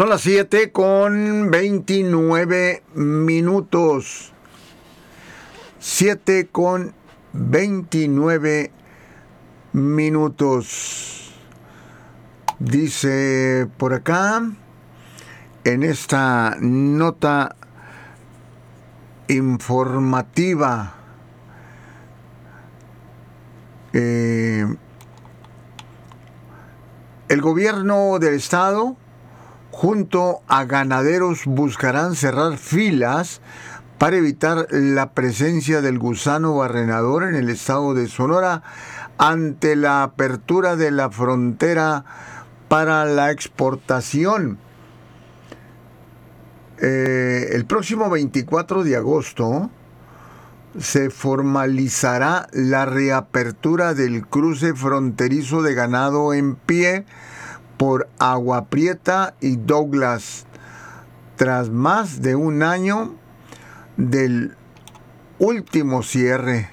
Son las 7:29. 7:29. Dice por acá, en esta nota informativa, el gobierno del estado junto a ganaderos buscarán cerrar filas para evitar la presencia del gusano barrenador en el estado de Sonora ante la apertura de la frontera para la exportación. El próximo 24 de agosto se formalizará la reapertura del cruce fronterizo de ganado en pie por Agua Prieta y Douglas, tras más de un año del último cierre.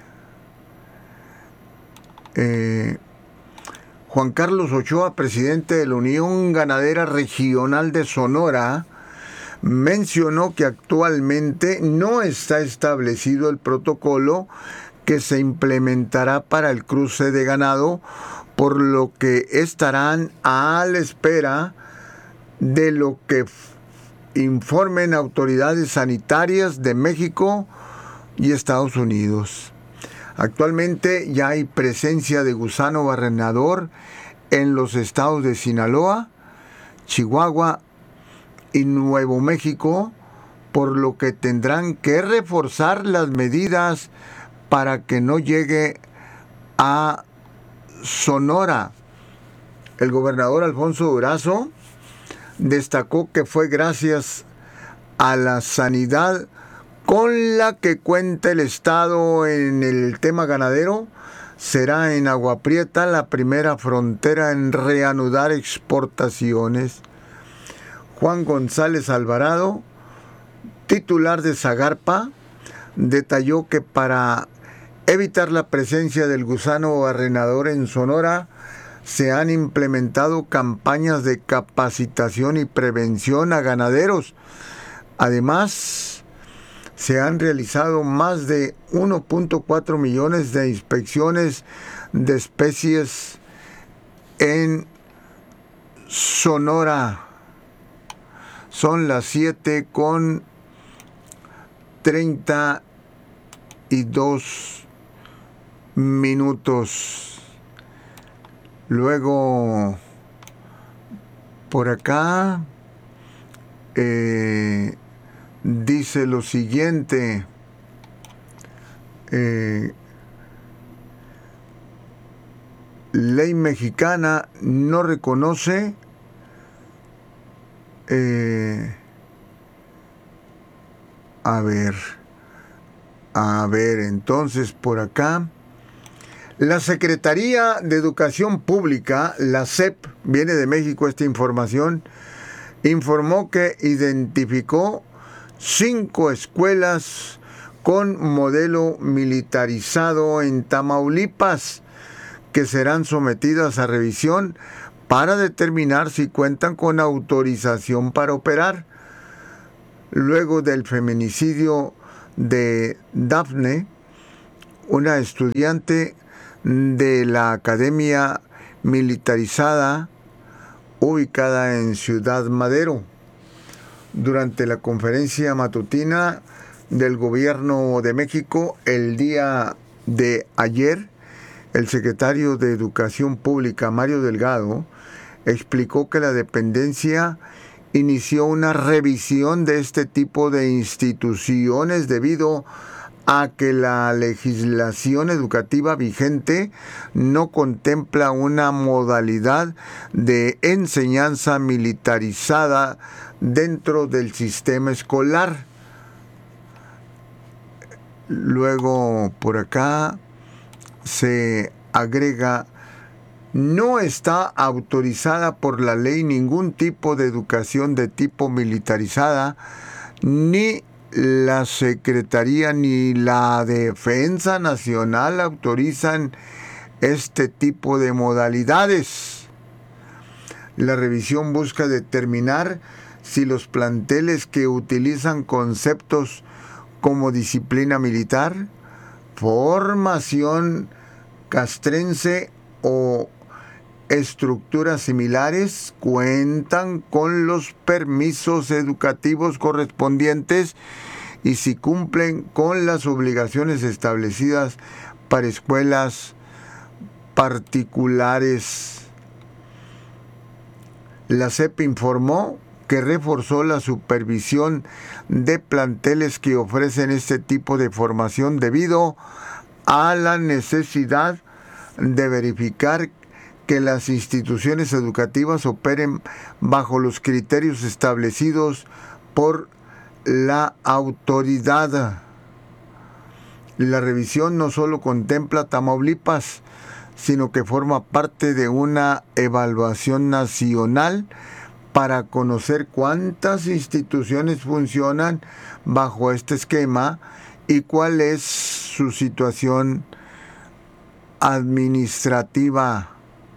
Juan Carlos Ochoa, presidente de la Unión Ganadera Regional de Sonora, mencionó que actualmente no está establecido el protocolo que se implementará para el cruce de ganado, por lo que estarán a la espera de lo que informen autoridades sanitarias de México y Estados Unidos. Actualmente ya hay presencia de gusano barrenador en los estados de Sinaloa, Chihuahua y Nuevo México, por lo que tendrán que reforzar las medidas para que no llegue a Sonora. El gobernador Alfonso Durazo destacó que fue gracias a la sanidad con la que cuenta el estado en el tema ganadero, será en Agua Prieta la primera frontera en reanudar exportaciones. Juan González Alvarado, titular de Zagarpa, detalló que para evitar la presencia del gusano barrenador en Sonora, se han implementado campañas de capacitación y prevención a ganaderos. Además, se han realizado más de 1.4 millones de inspecciones de especies en Sonora. Son las 7:32. Luego, por acá, dice lo siguiente. Ley mexicana no reconoce a ver, entonces por acá, la Secretaría de Educación Pública, la SEP, viene de México esta información, informó que identificó 5 escuelas con modelo militarizado en Tamaulipas que serán sometidas a revisión para determinar si cuentan con autorización para operar. Luego del feminicidio de Dafne, una estudiante de la Academia Militarizada ubicada en Ciudad Madero. Durante la conferencia matutina del Gobierno de México el día de ayer, el secretario de Educación Pública, Mario Delgado, explicó que la dependencia inició una revisión de este tipo de instituciones debido a que la legislación educativa vigente no contempla una modalidad de enseñanza militarizada dentro del sistema escolar. Luego, por acá, se agrega: no está autorizada por la ley ningún tipo de educación de tipo militarizada, ni la Secretaría ni la Defensa Nacional autorizan este tipo de modalidades. La revisión busca determinar si los planteles que utilizan conceptos como disciplina militar, formación castrense o estructuras similares cuentan con los permisos educativos correspondientes y si cumplen con las obligaciones establecidas para escuelas particulares. La SEP informó que reforzó la supervisión de planteles que ofrecen este tipo de formación debido a la necesidad de verificar que las instituciones educativas operen bajo los criterios establecidos por la autoridad. La revisión no solo contempla Tamaulipas, sino que forma parte de una evaluación nacional para conocer cuántas instituciones funcionan bajo este esquema y cuál es su situación administrativa.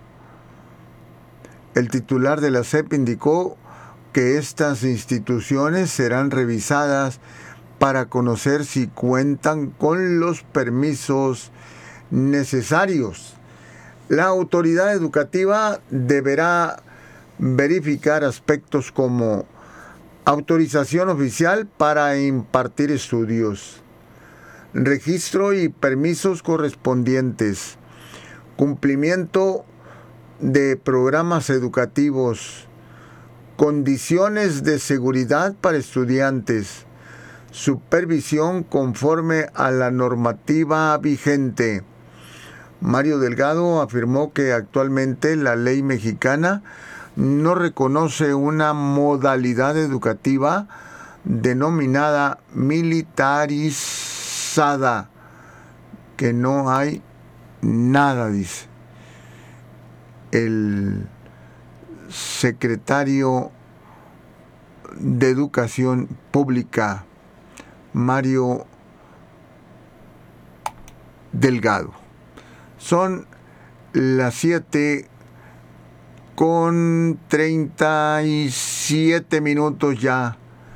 El titular de la SEP indicó que estas instituciones serán revisadas para conocer si cuentan con los permisos necesarios. La autoridad educativa deberá verificar aspectos como autorización oficial para impartir estudios, registro y permisos correspondientes, cumplimiento de programas educativos, condiciones de seguridad para estudiantes, supervisión conforme a la normativa vigente. Mario Delgado afirmó que actualmente la ley mexicana no reconoce una modalidad educativa denominada militarizada, que no hay nada, dice el secretario de Educación Pública, Mario Delgado. Son las 7:37 ya.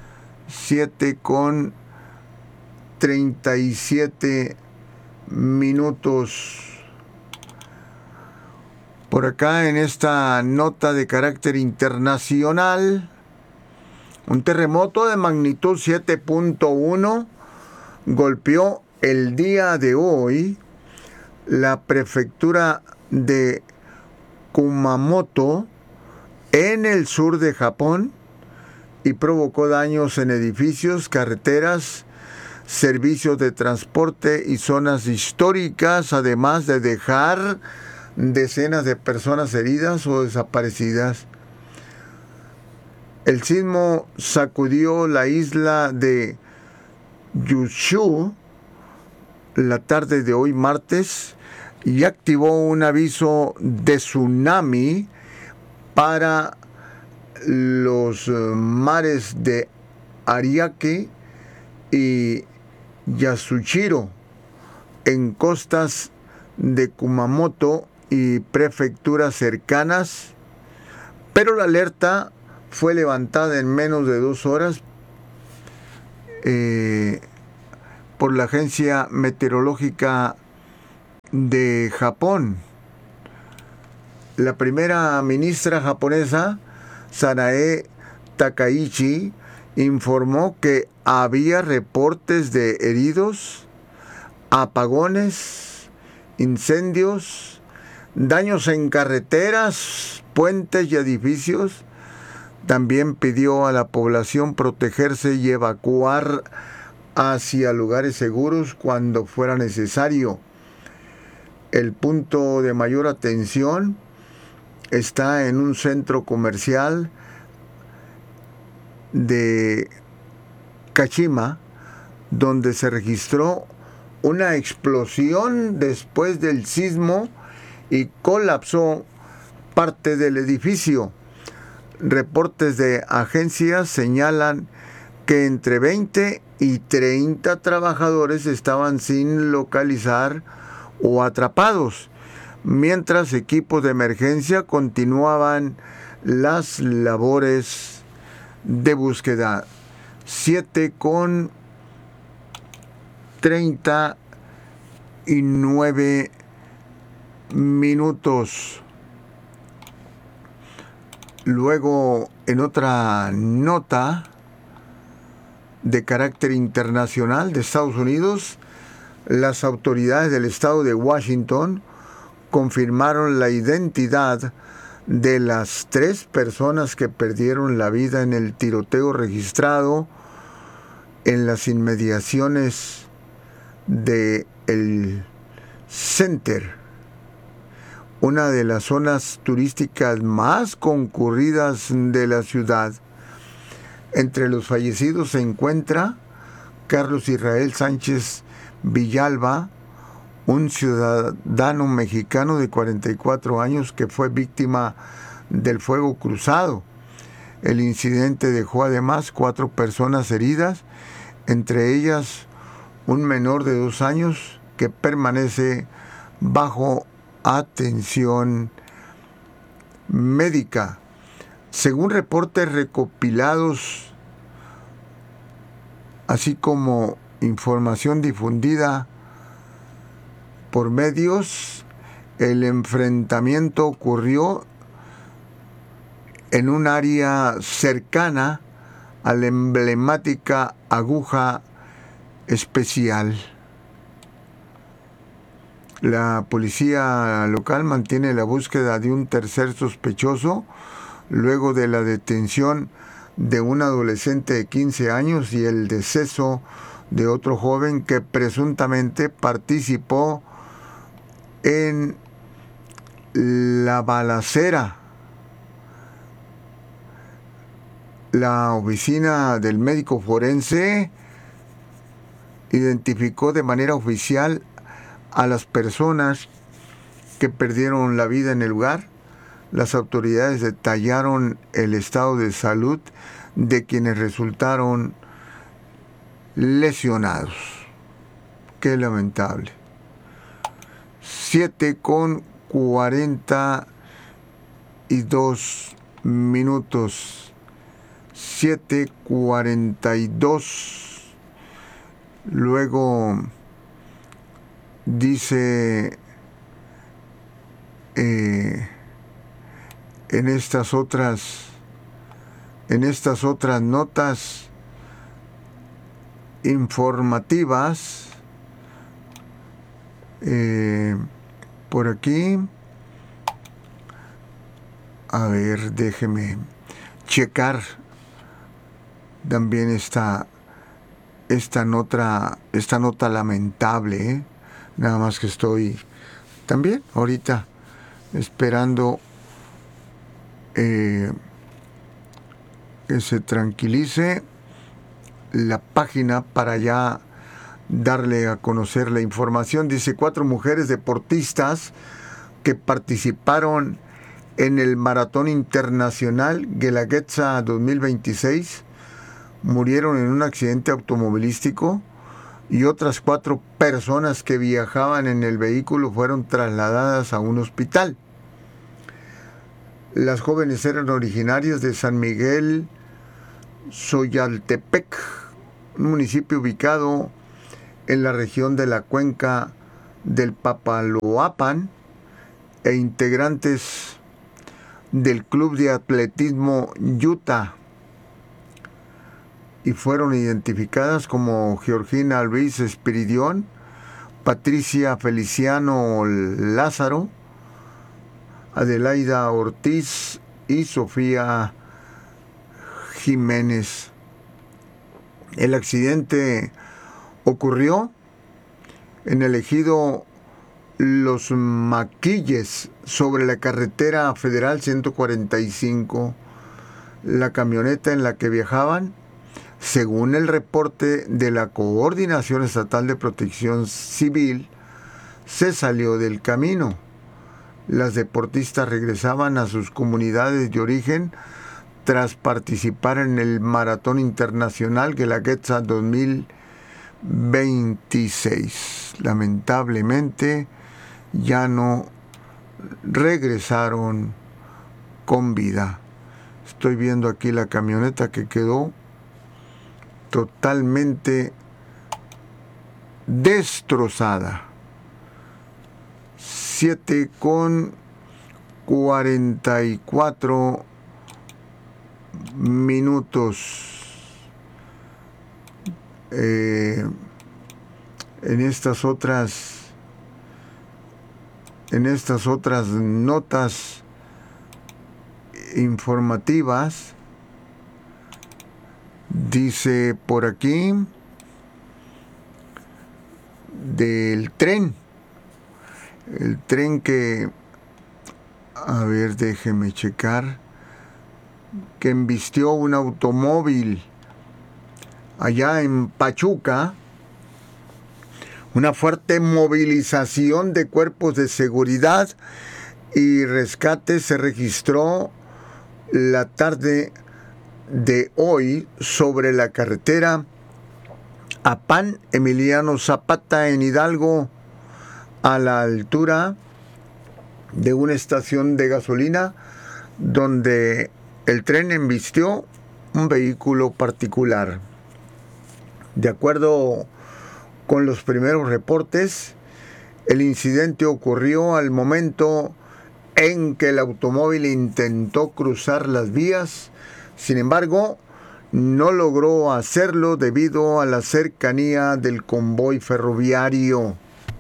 7:37. Por acá en esta nota de carácter internacional, un terremoto de magnitud 7.1 golpeó el día de hoy la prefectura de Kumamoto en el sur de Japón y provocó daños en edificios, carreteras, servicios de transporte y zonas históricas, además de dejar decenas de personas heridas o desaparecidas. El sismo sacudió la isla de Kyushu la tarde de hoy martes y activó un aviso de tsunami para los mares de Ariake y Yasuchiro en costas de Kumamoto y prefecturas cercanas, pero la alerta fue levantada en menos de 2 horas por la Agencia Meteorológica de Japón. La primera ministra japonesa, Sanae Takaichi, informó que había reportes de heridos, apagones, incendios, daños en carreteras, puentes y edificios. También pidió a la población protegerse y evacuar hacia lugares seguros cuando fuera necesario. El punto de mayor atención está en un centro comercial de Kashima, donde se registró una explosión después del sismo y colapsó parte del edificio. Reportes de agencias señalan que entre 20 y 30 trabajadores estaban sin localizar o atrapados, mientras equipos de emergencia continuaban las labores de búsqueda. 7:39. Luego, en otra nota de carácter internacional de Estados Unidos, las autoridades del estado de Washington confirmaron la identidad de las 3 personas que perdieron la vida en el tiroteo registrado en las inmediaciones de el Center, una de las zonas turísticas más concurridas de la ciudad. Entre los fallecidos se encuentra Carlos Israel Sánchez Villalba, un ciudadano mexicano de 44 años que fue víctima del fuego cruzado. El incidente dejó además 4 personas heridas, entre ellas un menor de 2 años que permanece bajo atención médica. Según reportes recopilados, así como información difundida por medios, el enfrentamiento ocurrió en un área cercana a la emblemática aguja especial. La policía local mantiene la búsqueda de un tercer sospechoso luego de la detención de un adolescente de 15 años y el deceso de otro joven que presuntamente participó en la balacera. La oficina del médico forense identificó de manera oficial a las personas que perdieron la vida en el lugar. Las autoridades detallaron el estado de salud de quienes resultaron lesionados. Qué lamentable. 7:42. 7:42. Luego dice en estas otras notas informativas, por aquí, a ver, déjeme checar también esta nota lamentable, nada más que estoy también ahorita esperando que se tranquilice la página para ya darle a conocer la información. Dice: 4 mujeres deportistas que participaron en el Maratón Internacional Guelaguetza 2026 murieron en un accidente automovilístico y otras 4 personas que viajaban en el vehículo fueron trasladadas a un hospital. Las jóvenes eran originarias de San Miguel Xoyaltepec, un municipio ubicado en la región de la cuenca del Papaloapan, e integrantes del Club de Atletismo Utah, y fueron identificadas como Georgina Luis Espiridión, Patricia Feliciano Lázaro, Adelaida Ortiz y Sofía Jiménez. El accidente ocurrió en el ejido Los Maquilles, sobre la carretera federal 145. La camioneta en la que viajaban, según el reporte de la Coordinación Estatal de Protección Civil, se salió del camino. Las deportistas regresaban a sus comunidades de origen tras participar en el Maratón Internacional Guelaguetza 2026. Lamentablemente ya no regresaron con vida. Estoy viendo aquí la camioneta que quedó totalmente destrozada. 7:44 minutos. En estas otras notas informativas, dice por aquí del tren, el tren que, a ver, déjeme checar, que embistió un automóvil allá en Pachuca. Una fuerte movilización de cuerpos de seguridad y rescate se registró la tarde de hoy sobre la carretera Apán Emiliano Zapata en Hidalgo, a la altura de una estación de gasolina donde el tren embistió un vehículo particular. De acuerdo con los primeros reportes, el incidente ocurrió al momento en que el automóvil intentó cruzar las vías. Sin embargo, no logró hacerlo debido a la cercanía del convoy ferroviario.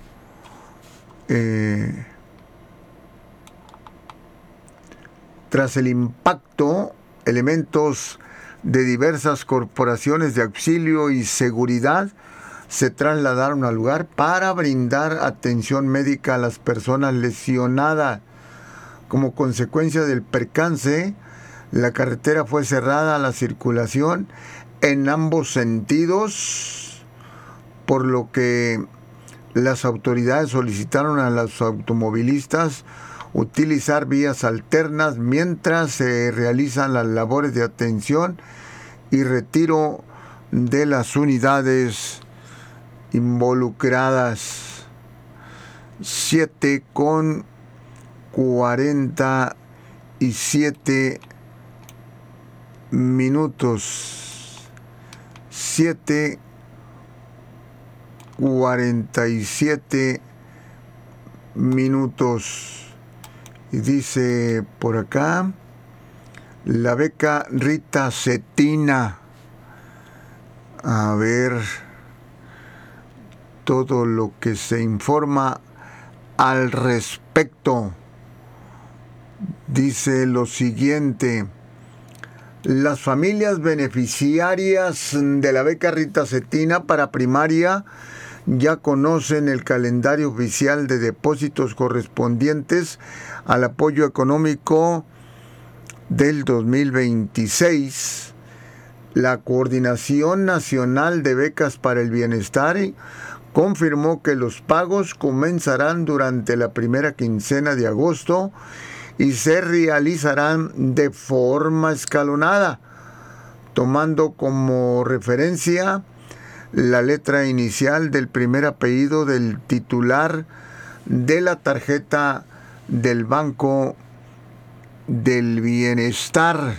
Tras el impacto, elementos de diversas corporaciones de auxilio y seguridad se trasladaron al lugar para brindar atención médica a las personas lesionadas. Como consecuencia del percance, la carretera fue cerrada a la circulación en ambos sentidos, por lo que las autoridades solicitaron a los automovilistas utilizar vías alternas mientras se realizan las labores de atención y retiro de las unidades involucradas. 7:47 minutos. 7:47 minutos. Y dice por acá, la beca Rita Cetina. A ver, todo lo que se informa al respecto. Dice lo siguiente: las familias beneficiarias de la beca Rita Cetina para primaria ya conocen el calendario oficial de depósitos correspondientes al apoyo económico del 2026. La Coordinación Nacional de Becas para el Bienestar confirmó que los pagos comenzarán durante la primera quincena de agosto y se realizarán de forma escalonada, tomando como referencia la letra inicial del primer apellido del titular de la tarjeta del Banco del Bienestar.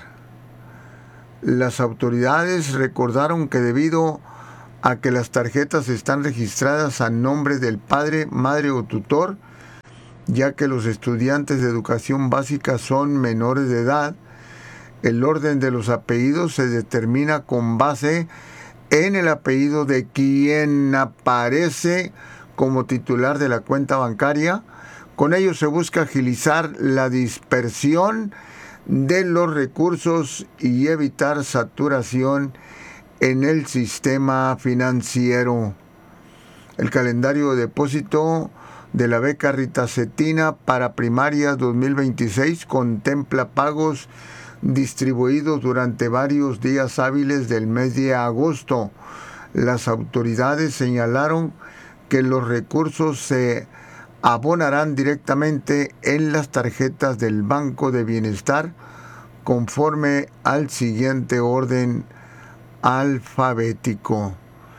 Las autoridades recordaron que debido a que las tarjetas están registradas a nombre del padre, madre o tutor, ya que los estudiantes de educación básica son menores de edad, el orden de los apellidos se determina con base en el apellido de quien aparece como titular de la cuenta bancaria. Con ello se busca agilizar la dispersión de los recursos y evitar saturación en el sistema financiero. El calendario de depósito de la beca Rita Cetina para primaria 2026 contempla pagos distribuidos durante varios días hábiles del mes de agosto. Las autoridades señalaron que los recursos se abonarán directamente en las tarjetas del Banco de Bienestar conforme al siguiente orden alfabético.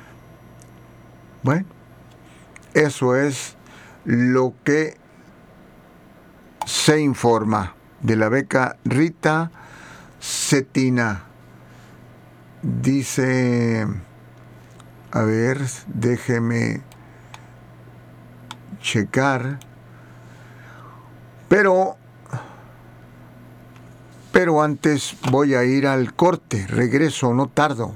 Bueno, eso es lo que se informa de la beca Rita Cetina. Dice, a ver, déjeme checar, pero antes voy a ir al corte, regreso, no tardo.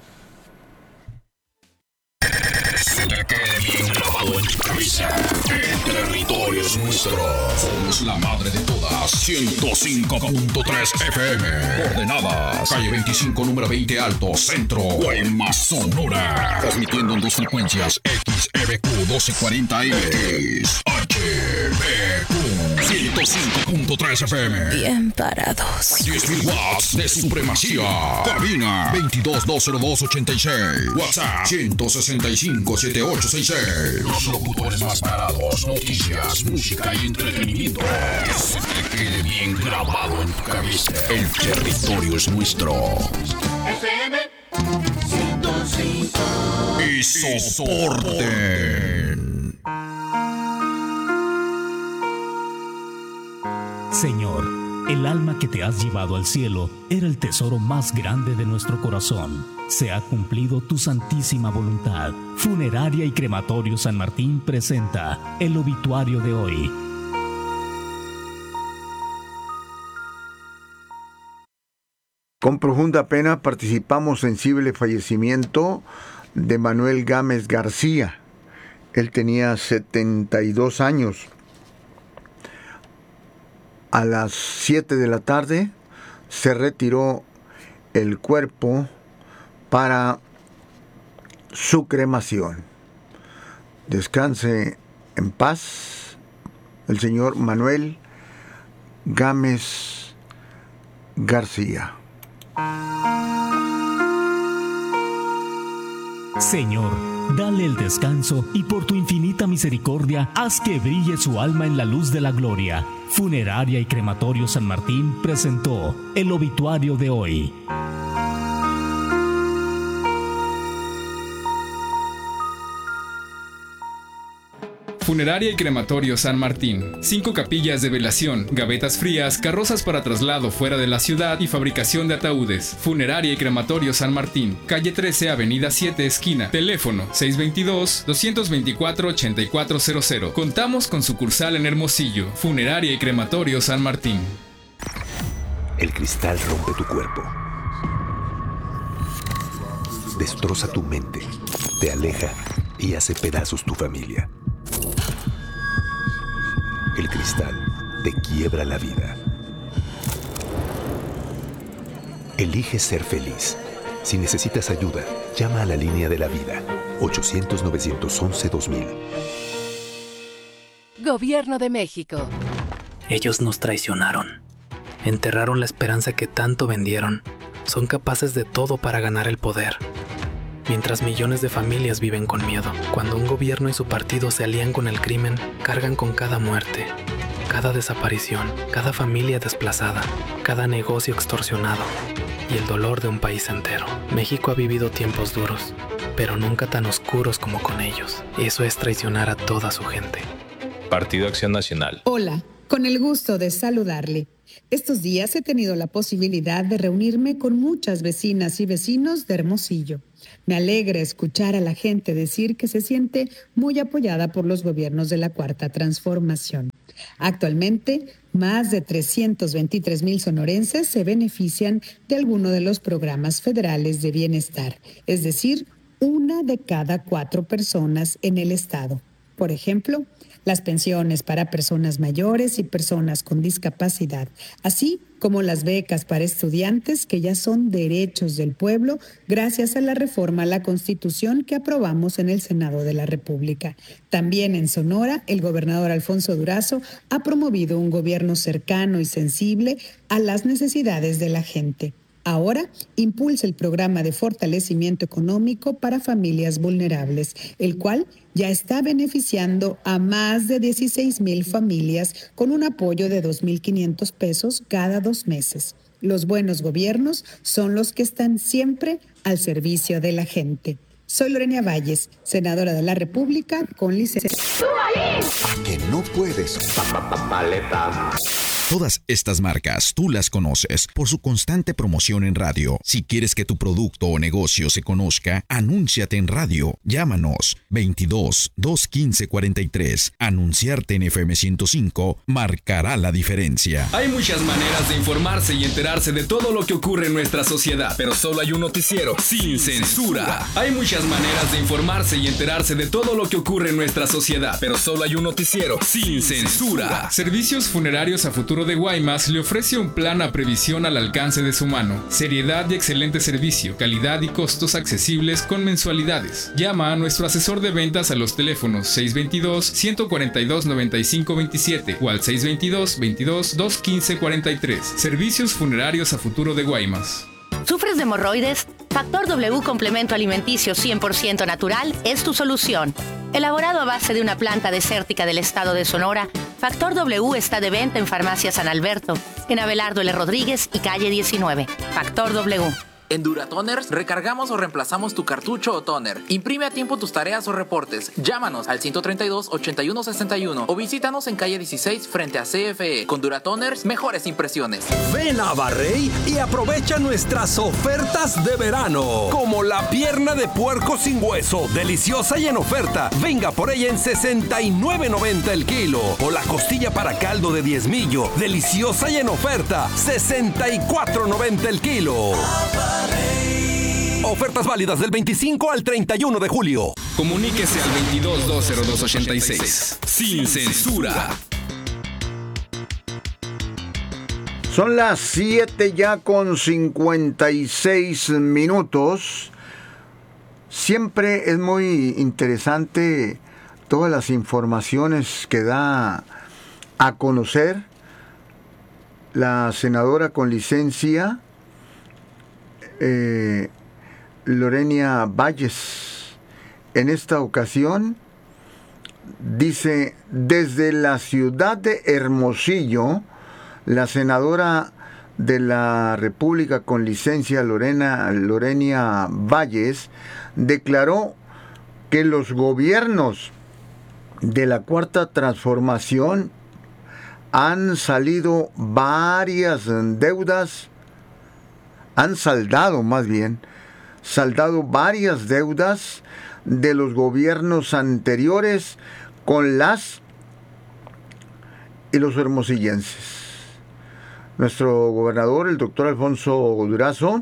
Se te quede bien grabado en tu cabeza. El territorio es nuestro. Somos la madre de todas. 105.3 FM. Coordenadas. Calle 25, número 20 Alto, Centro. Guaymas, Sonora. Transmitiendo en dos frecuencias. XEBQ 1240X. HBQ 105.3 FM. Bien parados. 10.000 watts de supremacía. Cabina 22-202-86. WhatsApp 165-7866. Los locutores más parados. Noticias, música y entretenimiento. Que se te quede bien grabado en tu cabeza. El territorio es nuestro. FM 105. Y soporten. Señor, el alma que te has llevado al cielo era el tesoro más grande de nuestro corazón. Se ha cumplido tu santísima voluntad. Funeraria y Crematorio San Martín presenta el obituario de hoy. Con profunda pena participamos en sensible fallecimiento de Manuel Gámez García. Él tenía 72 años. A las 7 de la tarde se retiró el cuerpo para su cremación. Descanse en paz el señor Manuel Gámez García. Señor, dale el descanso y por tu infinita misericordia haz que brille su alma en la luz de la gloria. Funeraria y Crematorio San Martín presentó el obituario de hoy. Funeraria y Crematorio San Martín. 5 capillas de velación, gavetas frías, carrozas para traslado fuera de la ciudad y fabricación de ataúdes. Funeraria y Crematorio San Martín. Calle 13, Avenida 7, esquina. Teléfono 622-224-8400. Contamos con sucursal en Hermosillo. Funeraria y Crematorio San Martín. El cristal rompe tu cuerpo. Destroza tu mente. Te aleja y hace pedazos tu familia. El cristal te quiebra la vida. Elige ser feliz. Si necesitas ayuda, llama a la línea de la vida. 800-911-2000. Gobierno de México. Ellos nos traicionaron. Enterraron la esperanza que tanto vendieron. Son capaces de todo para ganar el poder. Mientras millones de familias viven con miedo. Cuando un gobierno y su partido se alían con el crimen, cargan con cada muerte, cada desaparición, cada familia desplazada, cada negocio extorsionado y el dolor de un país entero. México ha vivido tiempos duros, pero nunca tan oscuros como con ellos. Eso es traicionar a toda su gente. Partido Acción Nacional. Hola, con el gusto de saludarle. Estos días he tenido la posibilidad de reunirme con muchas vecinas y vecinos de Hermosillo. Me alegra escuchar a la gente decir que se siente muy apoyada por los gobiernos de la Cuarta Transformación. Actualmente, más de 323,000 sonorenses se benefician de alguno de los programas federales de bienestar, es decir, 1 de cada 4 personas en el estado. Por ejemplo, las pensiones para personas mayores y personas con discapacidad, así como las becas para estudiantes que ya son derechos del pueblo gracias a la reforma a la Constitución que aprobamos en el Senado de la República. También en Sonora, el gobernador Alfonso Durazo ha promovido un gobierno cercano y sensible a las necesidades de la gente. Ahora impulsa el programa de fortalecimiento económico para familias vulnerables, el cual ya está beneficiando a más de 16,000 familias con un apoyo de 2,500 pesos cada 2 meses. Los buenos gobiernos son los que están siempre al servicio de la gente. Soy Lorena Valles, senadora de la República con licencia. ¿A que no puedes? Paleta. Todas estas marcas tú las conoces por su constante promoción en radio. Si quieres que tu producto o negocio se conozca, anúnciate en radio. Llámanos 22 215 43. Anunciarte en FM 105 marcará la diferencia. Hay muchas maneras de informarse y enterarse de todo lo que ocurre en nuestra sociedad, pero solo hay un noticiero sin censura. Hay muchas maneras de informarse y enterarse de todo lo que ocurre en nuestra sociedad, pero solo hay un noticiero sin censura. Servicios Funerarios a Futuro de Guaymas le ofrece un plan a previsión al alcance de su mano. Seriedad y excelente servicio, calidad y costos accesibles con mensualidades. Llama a nuestro asesor de ventas a los teléfonos 622-142-9527 o al 622-22-215-43. Servicios Funerarios a Futuro de Guaymas. ¿Sufres de hemorroides? Factor W Complemento Alimenticio 100% natural es tu solución. Elaborado a base de una planta desértica del estado de Sonora, Factor W está de venta en Farmacia San Alberto, en Abelardo L. Rodríguez y calle 19. Factor W. En Duratoners recargamos o reemplazamos tu cartucho o toner. Imprime a tiempo tus tareas o reportes. Llámanos al 132-8161 o visítanos en calle 16 frente a CFE. Con Duratoners, mejores impresiones. Ven a Barrey y aprovecha nuestras ofertas de verano. Como la pierna de puerco sin hueso, deliciosa y en oferta. Venga por ella en $69.90 el kilo. O la costilla para caldo de diezmillo, deliciosa y en oferta, $64.90 el kilo. Ofertas válidas del 25 al 31 de julio. Comuníquese al 22-202-86. Sin censura. Son las 7 ya con 56 minutos. Siempre es muy interesante todas las informaciones que da a conocer la senadora con licencia Lorena Valles. En esta ocasión dice: desde la ciudad de Hermosillo, la senadora de la República con licencia Lorena Valles declaró que los gobiernos de la Cuarta Transformación han saldado varias deudas de los gobiernos anteriores con las y los hermosillenses. Nuestro gobernador, el doctor Alfonso Durazo,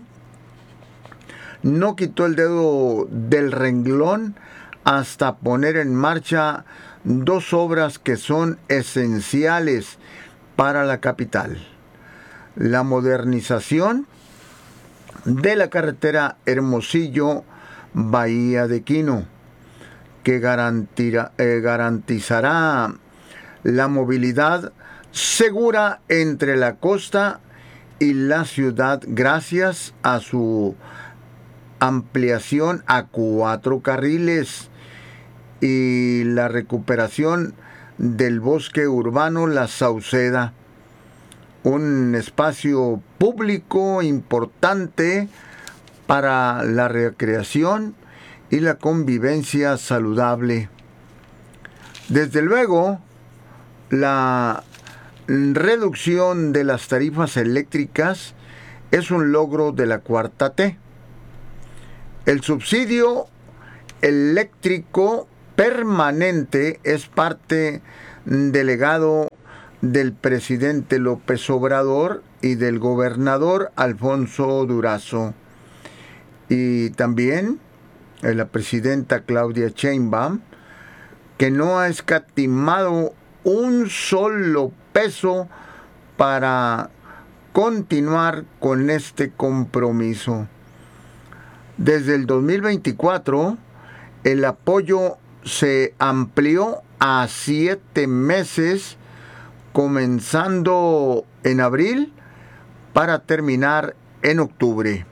no quitó el dedo del renglón hasta poner en marcha dos obras que son esenciales para la capital: la modernización de la carretera Hermosillo-Bahía de Quino, que garantizará la movilidad segura entre la costa y la ciudad gracias a su ampliación a 4 carriles y la recuperación del bosque urbano La Sauceda, un espacio público importante para la recreación y la convivencia saludable. Desde luego, la reducción de las tarifas eléctricas es un logro de la Cuarta T. El subsidio eléctrico permanente es parte del legado del presidente López Obrador y del gobernador Alfonso Durazo, y también la presidenta Claudia Sheinbaum, que no ha escatimado un solo peso para continuar con este compromiso. Desde el 2024, el apoyo se amplió a 7 meses, comenzando en abril para terminar en octubre,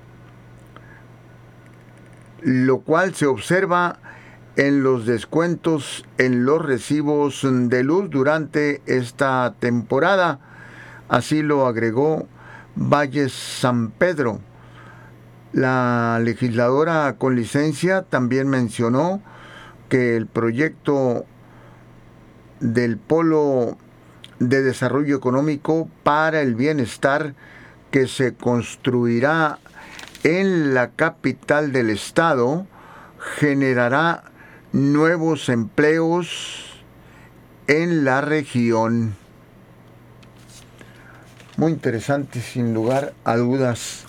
lo cual se observa en los descuentos en los recibos de luz durante esta temporada. Así lo agregó Valles San Pedro. La legisladora con licencia también mencionó que el proyecto del polo de Desarrollo Económico para el Bienestar que se construirá en la capital del estado generará nuevos empleos en la región. Muy interesante, sin lugar a dudas.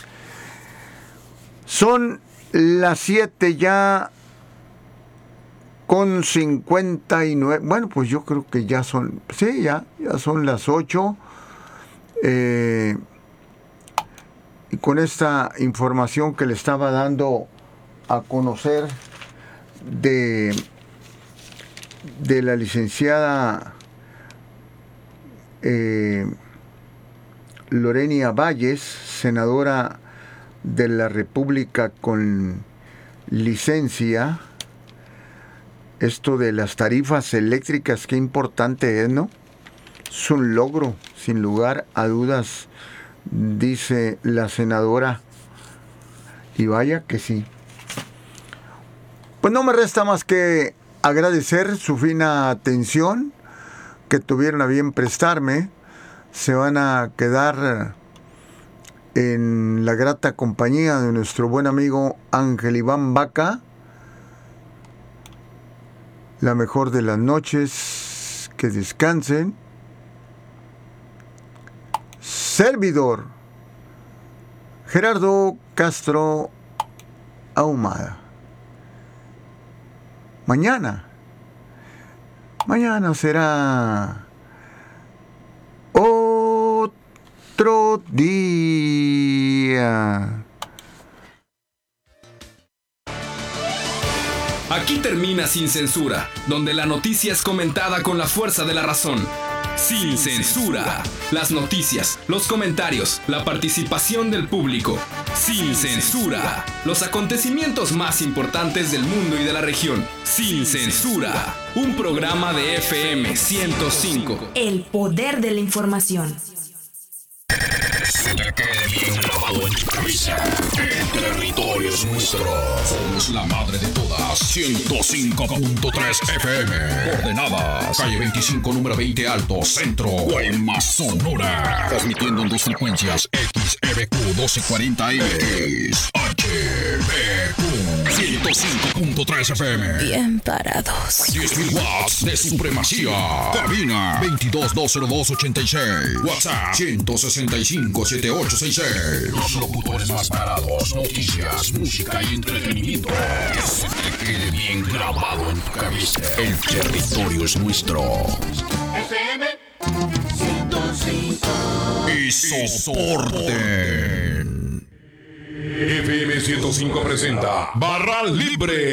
Son las 7 ya con 59. Bueno, pues yo creo que ya son, sí, ya son las 8. Y con esta información que le estaba dando a conocer de la licenciada Lorenia Valles, senadora de la República con licencia, esto de las tarifas eléctricas, qué importante es, ¿no? Es un logro, sin lugar a dudas, dice la senadora, y vaya que sí. Pues no me resta más que agradecer su fina atención que tuvieron a bien prestarme. Se van a quedar en la grata compañía de nuestro buen amigo Ángel Iván Vaca. La mejor de las noches, que descansen. Servidor Gerardo Castro Ahumada. Mañana será otro día. Aquí termina Sin Censura, donde la noticia es comentada con la fuerza de la razón. Sin censura. Las noticias, los comentarios, la participación del público. Sin censura. Los acontecimientos más importantes del mundo y de la región. Sin censura. Un programa de FM 105. El poder de la información. Se te quede bien grabado en tu cabeza. El territorio es nuestro. Somos la madre de todas. 105.3 FM. Coordenadas: calle 25, número 20 Alto, Centro, Guaymas, Sonora. Transmitiendo en dos frecuencias: XEBQ 1240M, HBQ 105.3 FM. Bien parados. 10.000 watts de supremacía. Cabina 22-202-86. WhatsApp 165-7866. Los locutores más parados. Noticias, música y entretenimiento. Que se te quede bien grabado en tu cabeza. El territorio es nuestro. FM 105. Y soporten. FM 105 presenta Barra Libre.